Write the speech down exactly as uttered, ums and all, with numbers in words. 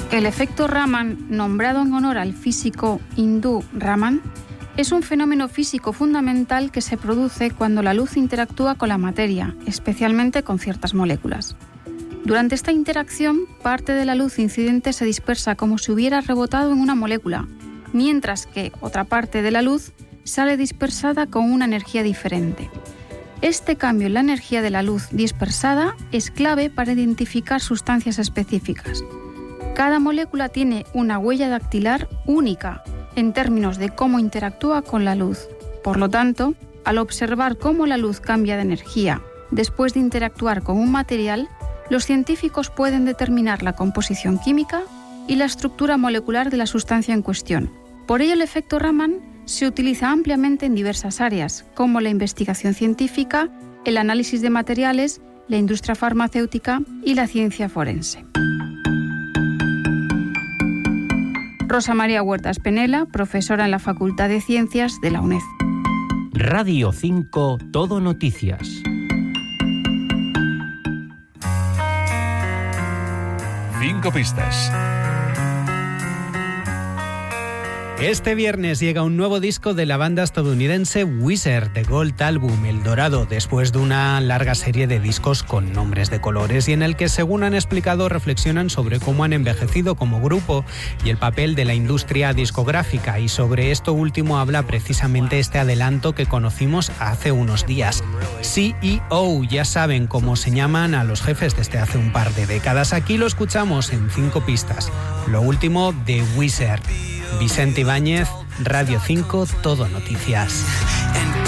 El efecto Raman, nombrado en honor al físico hindú Raman, es un fenómeno físico fundamental que se produce cuando la luz interactúa con la materia, especialmente con ciertas moléculas. Durante esta interacción, parte de la luz incidente se dispersa como si hubiera rebotado en una molécula, mientras que otra parte de la luz sale dispersada con una energía diferente. Este cambio en la energía de la luz dispersada es clave para identificar sustancias específicas. Cada molécula tiene una huella dactilar única en términos de cómo interactúa con la luz. Por lo tanto, al observar cómo la luz cambia de energía después de interactuar con un material, los científicos pueden determinar la composición química y la estructura molecular de la sustancia en cuestión. Por ello, el efecto Raman se utiliza ampliamente en diversas áreas, como la investigación científica, el análisis de materiales, la industria farmacéutica y la ciencia forense. Rosa María Huertas Penela, profesora en la Facultad de Ciencias de la UNED. Radio cinco Todo Noticias. Cinco pistas. Este viernes llega un nuevo disco de la banda estadounidense Weezer, The Gold Album, El Dorado, después de una larga serie de discos con nombres de colores y en el que, según han explicado, reflexionan sobre cómo han envejecido como grupo y el papel de la industria discográfica. Y sobre esto último habla precisamente este adelanto que conocimos hace unos días. C E O, ya saben cómo se llaman a los jefes desde hace un par de décadas. Aquí lo escuchamos en cinco pistas. Lo último de Weezer. Vicente Ibáñez, Radio cinco, Todo Noticias.